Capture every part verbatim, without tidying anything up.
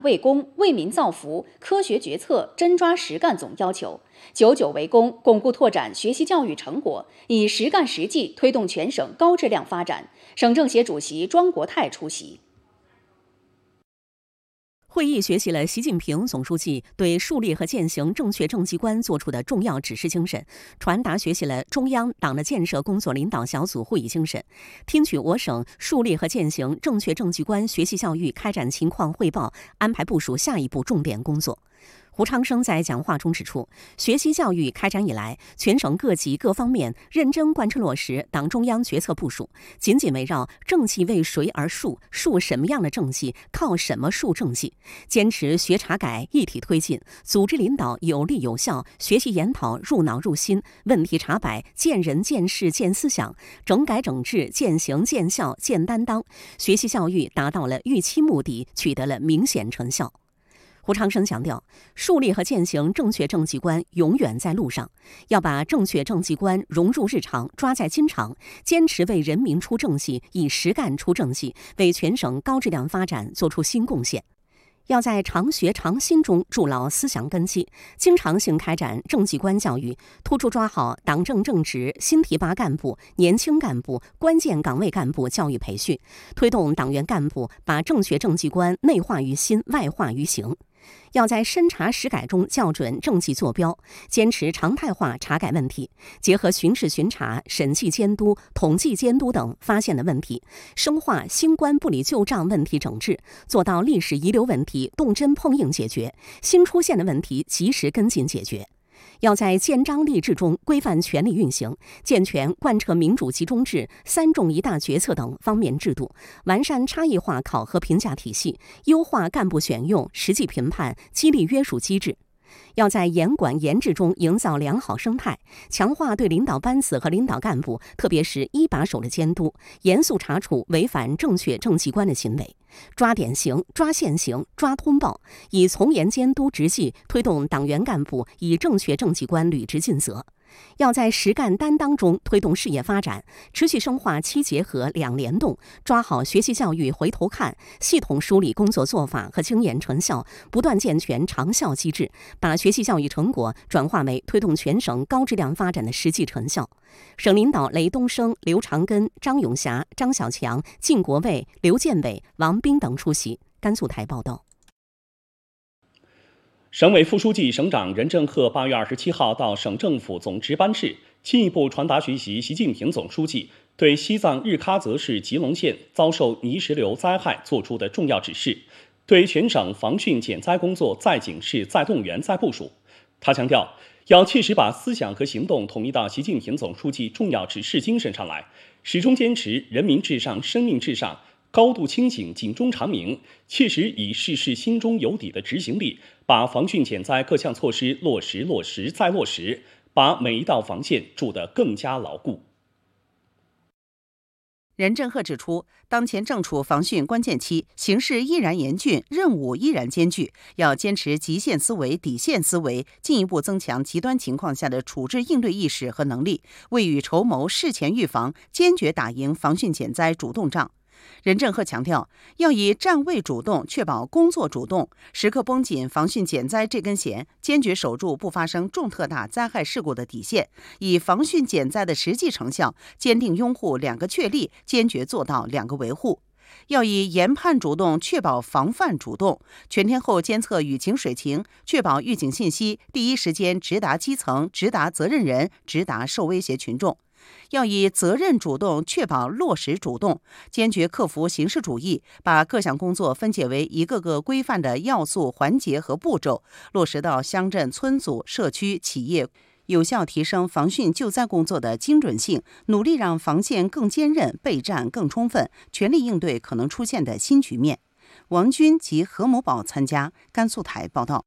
为公、为民造福、科学决策、真抓实干总要求，久久为公，巩固拓展学习教育成果，以实干实际推动全省高质量发展。省政协主席庄国泰出席。 会议学习了习近平总书记对树立和践行正确政绩观作出的重要指示精神，传达学习了中央党的建设工作领导小组会议精神，听取我省树立和践行正确政绩观学习教育开展情况汇报，安排部署下一步重点工作。胡昌生在讲话中指出，学习教育开展以来，全省各级各方面认真贯彻落实党中央决策部署，紧紧围绕政绩为谁而树，树什么样的政绩，靠什么树政绩，坚持学查改一体推进，组织领导有力有效，学习研讨入脑入心，问题查摆见人见事见思想，整改整治见行见效见担当，学习教育达到了预期目的，取得了明显成效。胡昌生强调，树立和践行正确政绩观永远在路上，要把正确政绩观融入日常，抓在经常，坚持为人民出政绩，以实干出政绩，为全省高质量发展做出新贡献。要在常学常新中筑牢思想根基，经常性开展政绩观教育，突出抓好党政正直、新提拔干部、年轻干部、关键岗位干部教育培训，推动党员干部把正确政绩观内化于心、外化于行。要在审查实改中校准政绩坐标，坚持常态化查改问题，结合巡视巡查、审计监督、统计监督等发现的问题，深化新官不理旧账问题整治，做到历史遗留问题动真碰硬解决，新出现的问题及时跟进解决。要在建章立制中规范权力运行，健全贯彻民主集中制、三重一大决策等方面制度，完善差异化考核评价体系，优化干部选用、实际评判、激励约束机制。要在严管严治中营造良好生态，强化对领导班子和领导干部，特别是一把手的监督，严肃查处违反正确政绩观的行为，抓典型、抓现行、抓通报，以从严监督执纪推动党员干部以正确政绩观履职尽责。要在实干担当中推动事业发展，持续深化七结合两联动，抓好学习教育回头看，系统梳理工作做法和经验成效，不断健全长效机制，把学习教育成果转化为推动全省高质量发展的实际成效。省领导雷东升、刘长根、张永霞、张小强、靳国卫、刘建伟、王斌等出席。甘肃台报道。 省委副书记、省长任正鹤八月二十七号到省政府总值班室，进一步传达学习习近平总书记对西藏日喀则市吉隆县遭受泥石流灾害作出的重要指示，对全省防汛减灾工作再警示、再动员、再部署。他强调，要切实把思想和行动统一到习近平总书记重要指示精神上来，始终坚持人民至上、生命至上，高度清醒、警钟长鸣，切实以事事心中有底的执行力，把防汛减灾各项措施落实、落实再落实，把每一道防线筑得更加牢固。 任正鹤指出，当前正处防汛关键期，形势依然严峻，任务依然艰巨，要坚持极限思维、底线思维，进一步增强极端情况下的处置应对意识和能力，未雨绸缪、事前预防，坚决打赢防汛减灾主动仗。任正鹤强调，要以站位主动确保工作主动，时刻绷紧防汛减灾这根弦，坚决守住不发生重特大灾害事故的底线，以防汛减灾的实际成效，坚定拥护两个确立，坚决做到两个维护。要以研判主动确保防范主动，全天候监测雨情水情，确保预警信息第一时间直达基层、直达责任人、直达受威胁群众。要以责任主动确保落实主动，坚决克服形式主义，把各项工作分解为一个个规范的要素、环节和步骤，落实到乡镇、村组、社区、企业，有效提升防汛救灾工作的精准性，努力让防线更坚韧、备战更充分，全力应对可能出现的新局面。王军及何某宝参加。甘肃台报道。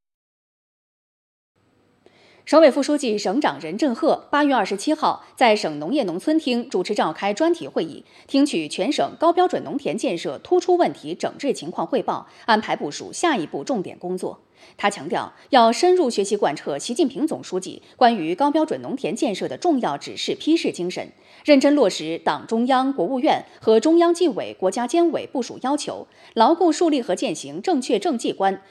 省委副书记、省长任正鹤八月二十七号在省农业农村厅主持召开专题会议，听取全省高标准农田建设突出问题整治情况汇报，安排部署下一步重点工作。他强调，要深入学习贯彻习近平总书记关于高标准农田建设的重要指示批示精神，认真落实党中央、国务院和中央纪委、国家监委部署要求，牢固树立和践行正确政绩观，